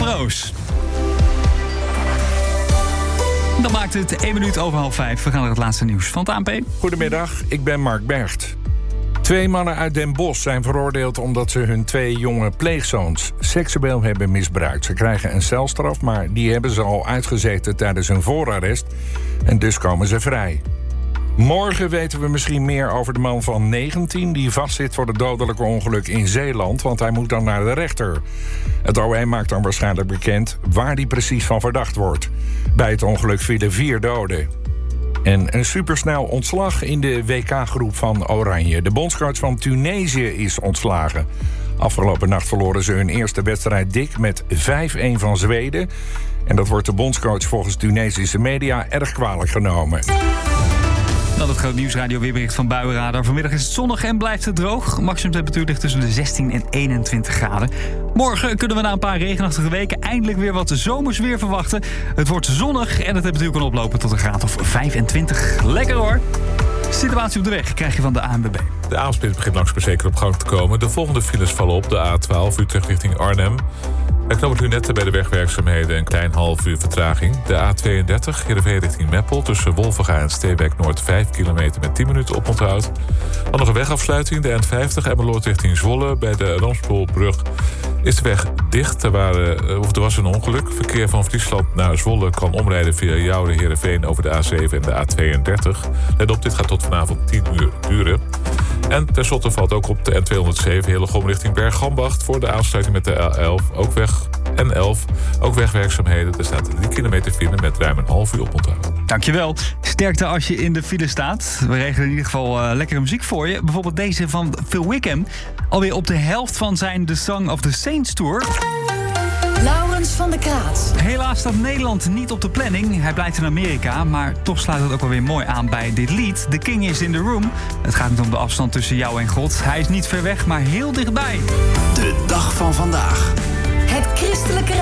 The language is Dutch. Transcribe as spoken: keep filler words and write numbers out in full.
Roos. Dat maakt het één minuut over half vijf. We gaan naar het laatste nieuws van het A N P. Goedemiddag, ik ben Mark Bergt. Twee mannen uit Den Bosch zijn veroordeeld omdat ze hun twee jonge pleegzoons seksueel hebben misbruikt. Ze krijgen een celstraf, maar die hebben ze al uitgezeten tijdens hun voorarrest. En dus komen ze vrij. Morgen weten we misschien meer over de man van negentien... die vastzit voor het dodelijke ongeluk in Zeeland, want hij moet dan naar de rechter. Het O M maakt dan waarschijnlijk bekend waar hij precies van verdacht wordt. Bij het ongeluk vielen vier doden. En een supersnel ontslag in de W K-groep van Oranje. De bondscoach van Tunesië is ontslagen. Afgelopen nacht verloren ze hun eerste wedstrijd dik met vijf-een van Zweden. En dat wordt de bondscoach volgens Tunesische media erg kwalijk genomen. Dan het groot nieuwsradio weerbericht van Buienradar. Vanmiddag is het zonnig en blijft het droog. Maximum temperatuur ligt tussen de zestien en eenentwintig graden. Morgen kunnen we na een paar regenachtige weken eindelijk weer wat zomers weer verwachten. Het wordt zonnig en de temperatuur kan oplopen tot een graad of vijfentwintig. Lekker hoor! Situatie op de weg krijg je van de A N W B. De avondspits begint langzaam zeker op gang te komen. De volgende files vallen op de A twaalf Utrecht richting Arnhem. Bij knooppunt Lunette bij de wegwerkzaamheden een klein half uur vertraging. De A tweeëndertig Heerenveen richting Meppel tussen Wolvenga en Steenwijk Noord vijf kilometer met tien minuten oponthoud. Dan nog een wegafsluiting, de N vijftig Emmeloord richting Zwolle. Bij de Ramspoolbrug is de weg dicht. Er, waren, of er was een ongeluk. Verkeer van Friesland naar Zwolle kan omrijden via Joure Heerenveen over de A zeven en de A tweeëndertig. Let op, dit gaat tot vanavond tien uur duren. En tenslotte valt ook op de N tweehonderdzeven Hillegom richting Bergambacht voor de aansluiting met de A elf ook weg. N elf, ook wegwerkzaamheden. Er staat drie kilometer file met ruim een half uur oponthoud. Dankjewel. Sterkte als je in de file staat. We regelen in ieder geval uh, lekkere muziek voor je. Bijvoorbeeld deze van Phil Wickham. Alweer op de helft van zijn The Song of the Saints Tour. Laurens van der Kraat. Helaas staat Nederland niet op de planning. Hij blijft in Amerika, maar toch sluit het ook wel weer mooi aan bij dit lied. The King is in the Room. Het gaat niet om de afstand tussen jou en God. Hij is niet ver weg, maar heel dichtbij. De dag van vandaag. Het christelijke